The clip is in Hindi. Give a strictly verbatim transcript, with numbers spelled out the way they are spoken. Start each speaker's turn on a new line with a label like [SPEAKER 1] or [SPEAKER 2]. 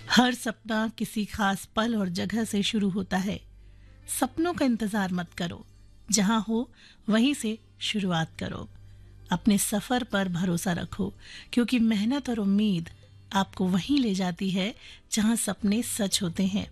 [SPEAKER 1] हर सपना किसी खास पल और जगह से शुरू होता है। सपनों का इंतजार मत करो, जहां हो वहीं से शुरुआत करो। अपने सफर पर भरोसा रखो, क्योंकि मेहनत और उम्मीद आपको वहीं ले जाती है जहां सपने सच होते हैं।